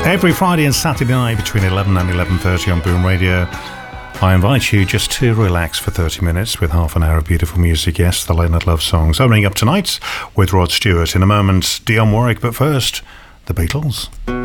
Every Friday and Saturday night between 11 and 11:30 on Boom Radio, I invite you just to relax for 30 minutes with half an hour of beautiful music. Yes, the Late Night Love songs. Opening up tonight with Rod Stewart. In a moment, Dionne Warwick, but first, the Beatles.